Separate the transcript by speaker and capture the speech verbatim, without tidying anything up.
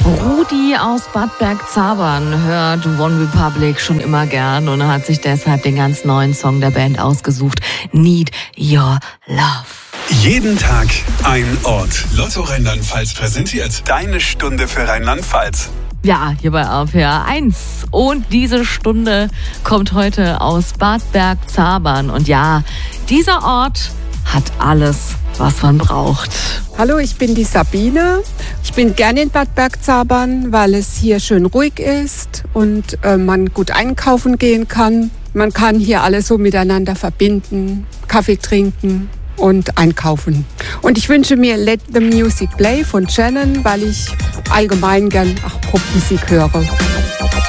Speaker 1: Rudi aus Bad Bergzabern hört One Republic schon immer gern und hat sich deshalb den ganz neuen Song der Band ausgesucht. Need Your Love.
Speaker 2: Jeden Tag ein Ort. Lotto Rheinland-Pfalz präsentiert deine Stunde für Rheinland-Pfalz.
Speaker 1: Ja, hier bei A P R eins. Und diese Stunde kommt heute aus Bad Bergzabern. Und ja, dieser Ort hat alles, was man braucht.
Speaker 3: Hallo, ich bin die Sabine. Ich bin gerne in Bad Bergzabern, weil es hier schön ruhig ist und äh, man gut einkaufen gehen kann. Man kann hier alles so miteinander verbinden, Kaffee trinken und einkaufen. Und ich wünsche mir Let the Music Play von Shannon, weil ich allgemein gern auch Popmusik höre.